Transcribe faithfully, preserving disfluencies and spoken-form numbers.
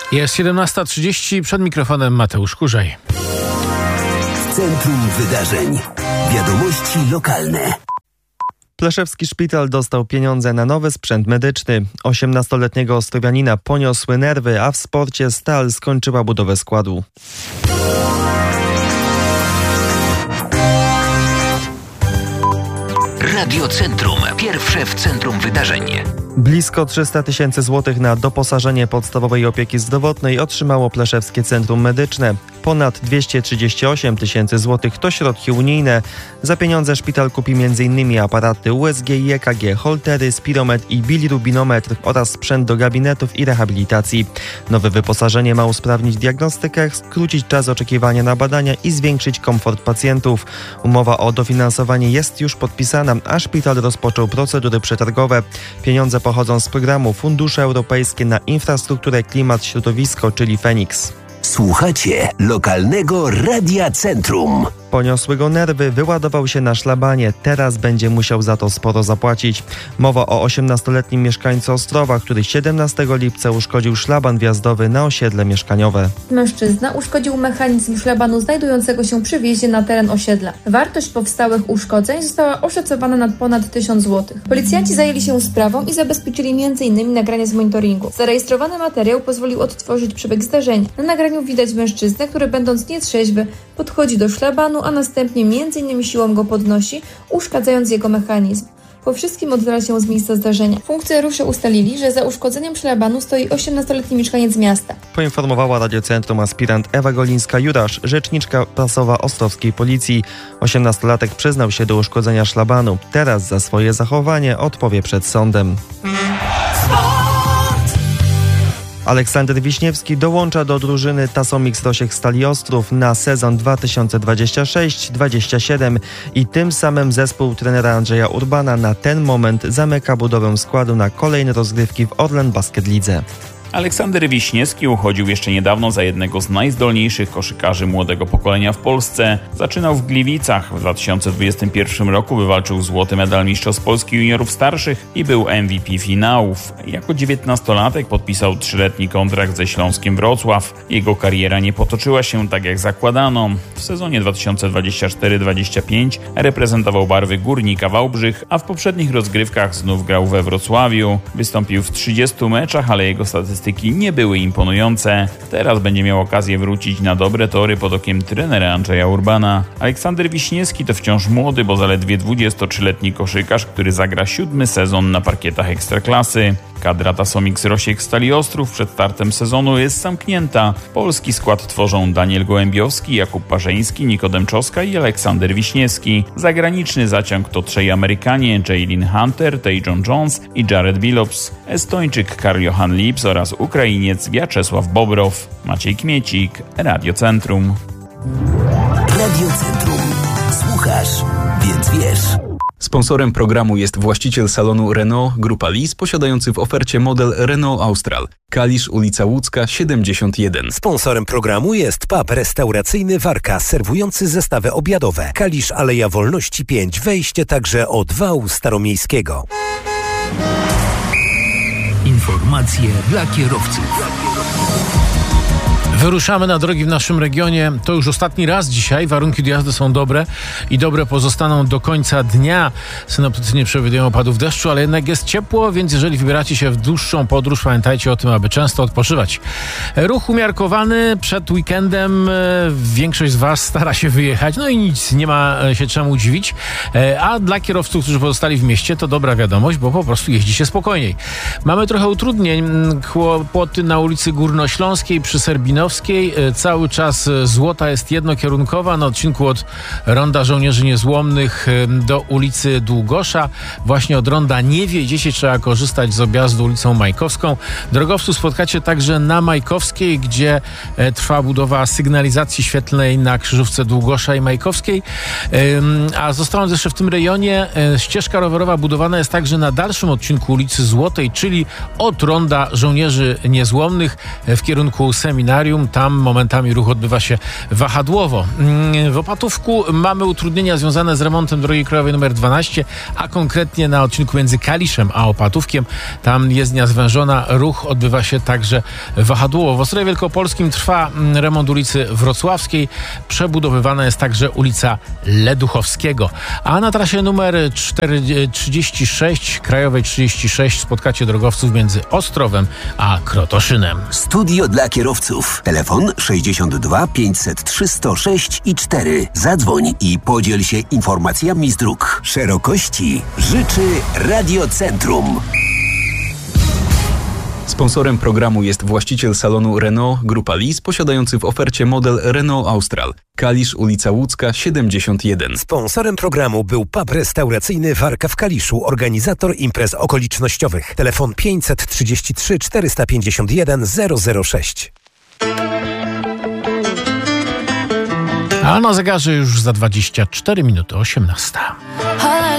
Jest siedemnasta trzydzieści, przed mikrofonem Mateusz Kurzaj. W centrum wydarzeń. Wiadomości lokalne. Pleszewski Szpital dostał pieniądze na nowy sprzęt medyczny. osiemnastoletniego ostrowianina poniosły nerwy, a w sporcie Stal skończyła budowę składu. Radio Centrum. Pierwsze w centrum wydarzeń. Blisko trzysta tysięcy złotych na doposażenie podstawowej opieki zdrowotnej otrzymało Pleszewskie Centrum Medyczne. Ponad dwieście trzydzieści osiem tysięcy złotych to środki unijne. Za pieniądze szpital kupi między innymi aparaty U S G i E K G, holtery, spirometr i bilirubinometr oraz sprzęt do gabinetów i rehabilitacji. Nowe wyposażenie ma usprawnić diagnostykę, skrócić czas oczekiwania na badania i zwiększyć komfort pacjentów. Umowa o dofinansowanie jest już podpisana, a szpital rozpoczął procedury przetargowe. Pieniądze pochodzą z programu Fundusze Europejskie na Infrastrukturę, Klimat, Środowisko, czyli Feniks. Słuchacie lokalnego Radia Centrum. Poniosły go nerwy, wyładował się na szlabanie, teraz będzie musiał za to sporo zapłacić. Mowa o osiemnastoletnim mieszkańcu Ostrowa, który siedemnastego lipca uszkodził szlaban wjazdowy na osiedle mieszkaniowe. Mężczyzna uszkodził mechanizm szlabanu znajdującego się przy wjeździe na teren osiedla. Wartość powstałych uszkodzeń została oszacowana na ponad tysiąc złotych. Policjanci zajęli się sprawą i zabezpieczyli między innymi nagrania z monitoringu. Zarejestrowany materiał pozwolił odtworzyć przebieg zdarzenia. Na nagraniu widać mężczyznę, który będąc nietrzeźwy podchodzi do szlabanu, a następnie między innymi siłą go podnosi, uszkadzając jego mechanizm. Po wszystkim oddala się z miejsca zdarzenia. Funkcjonariusze ustalili, że za uszkodzeniem szlabanu stoi osiemnastoletni mieszkaniec miasta. Poinformowała Radiocentrum aspirant Ewa Golińska-Jurasz, rzeczniczka prasowa ostrowskiej policji. osiemnastolatek przyznał się do uszkodzenia szlabanu. Teraz za swoje zachowanie odpowie przed sądem. Aleksander Wiśniewski dołącza do drużyny Tasomix Rosiek Stali Ostrów na sezon dwa tysiące dwudziesty szósty dwudziesty siódmy i tym samym zespół trenera Andrzeja Urbana na ten moment zamyka budowę składu na kolejne rozgrywki w Orlen Basket Lidze. Aleksander Wiśniewski uchodził jeszcze niedawno za jednego z najzdolniejszych koszykarzy młodego pokolenia w Polsce. Zaczynał w Gliwicach. W dwa tysiące dwudziestym pierwszym roku wywalczył złoty medal Mistrzostw Polski juniorów starszych i był M V P finałów. Jako dziewiętnastolatek podpisał trzyletni kontrakt ze Śląskiem Wrocław. Jego kariera nie potoczyła się tak jak zakładano. W sezonie dwa tysiące dwudziestym czwartym dwudziestym piątym reprezentował barwy Górnika Wałbrzych, a w poprzednich rozgrywkach znów grał we Wrocławiu. Wystąpił w trzydziestu meczach, ale jego statystyki nie były imponujące. Teraz będzie miał okazję wrócić na dobre tory pod okiem trenera Andrzeja Urbana. Aleksander Wiśniewski to wciąż młody, bo zaledwie dwudziestotrzyletni koszykarz, który zagra siódmy sezon na parkietach Ekstraklasy. Kadra Tasomix Rosiek Stali Ostrów przed startem sezonu jest zamknięta. Polski skład tworzą Daniel Gołębiowski, Jakub Parzeński, Nikodem Czoska i Aleksander Wiśniewski. Zagraniczny zaciąg to trzej Amerykanie, Jaylin Hunter, Tejon Jones i Jared Billups, Estończyk Karl-Johan Lips oraz Ukrainiec Wiaczesław Bobrow. Maciej Kmiecik, Radio Centrum. Radio Centrum. Słuchasz, więc wiesz. Sponsorem programu jest właściciel salonu Renault Grupa Lis, posiadający w ofercie model Renault Austral. Kalisz, ulica Łódzka, siedemdziesiąt jeden. Sponsorem programu jest pub restauracyjny Warka, serwujący zestawy obiadowe. Kalisz, Aleja Wolności pięć, wejście także od wału staromiejskiego. Informacje dla kierowców. Wyruszamy na drogi w naszym regionie. To już ostatni raz dzisiaj. Warunki do jazdy są dobre i dobre pozostaną do końca dnia. Synoptycy nie przewidują opadów deszczu, ale jednak jest ciepło, więc jeżeli wybieracie się w dłuższą podróż, pamiętajcie o tym, aby często odpoczywać. Ruch umiarkowany przed weekendem. Większość z Was stara się wyjechać, no i nic, nie ma się czemu dziwić. A dla kierowców, którzy pozostali w mieście, to dobra wiadomość, bo po prostu jeździ się spokojniej. Mamy trochę utrudnień. Kłopoty na ulicy Górnośląskiej przy Serbinowie. Cały czas złota jest jednokierunkowa na odcinku od Ronda Żołnierzy Niezłomnych do ulicy Długosza. Właśnie od Ronda nie wiedziecie, trzeba korzystać z objazdu ulicą Majkowską. Drogowców spotkacie także na Majkowskiej, gdzie trwa budowa sygnalizacji świetlnej na krzyżówce Długosza i Majkowskiej. A zostając jeszcze w tym rejonie, ścieżka rowerowa budowana jest także na dalszym odcinku ulicy Złotej, czyli od Ronda Żołnierzy Niezłomnych w kierunku Seminarium. Imperium. Tam momentami ruch odbywa się wahadłowo. W Opatówku mamy utrudnienia związane z remontem drogi krajowej nr dwanaście, a konkretnie na odcinku między Kaliszem a Opatówkiem. Tam jezdnia zwężona, ruch odbywa się także wahadłowo. W Ostrowie Wielkopolskim trwa remont ulicy Wrocławskiej. Przebudowywana jest także ulica Leduchowskiego. A na trasie numer trzydzieści sześć, krajowej trzydzieści sześć, spotkacie drogowców między Ostrowem a Krotoszynem. Studio dla kierowców. Telefon sześćdziesiąt dwa pięćset trzy sto sześć i cztery. Zadzwoń i podziel się informacjami z dróg. Szerokości życzy Radiocentrum. Sponsorem programu jest właściciel salonu Renault Grupa Lis, posiadający w ofercie model Renault Austral. Kalisz, ulica Łódzka, siedemdziesiąt jeden. Sponsorem programu był pub restauracyjny Warka w Kaliszu, organizator imprez okolicznościowych. Telefon pięćset trzydzieści trzy czterysta pięćdziesiąt jeden zero zero sześć. A na zegarze już za dwadzieścia cztery minuty osiemnasta.